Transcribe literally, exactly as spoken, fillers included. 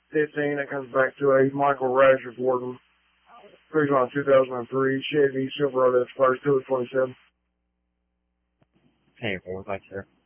fifteen, that comes back to a Michael Rogers Warden. Cruising on two thousand three Chevy Silverado Express two twenty-seven. Hey, four, thanks, sir.